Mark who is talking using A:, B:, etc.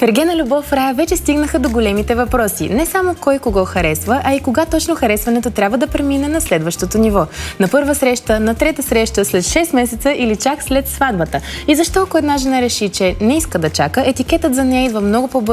A: Ергена Любов в Рая вече стигнаха до големите въпроси. Не само кой кого харесва, а и кога точно харесването трябва да премине на следващото ниво. На първа среща, на трета среща, след 6 месеца или чак след сватбата. И защо ако една жена реши, че не иска да чака, етикетът за нея идва много по-бързо